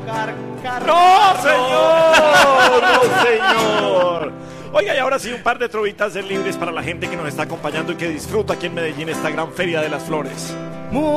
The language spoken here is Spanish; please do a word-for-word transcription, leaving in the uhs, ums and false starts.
carcar. ¡No, señor! ¡No, señor! Oiga, y ahora sí, un par de trovitas libres para la gente que nos está acompañando y que disfruta aquí en Medellín esta gran Feria de las Flores.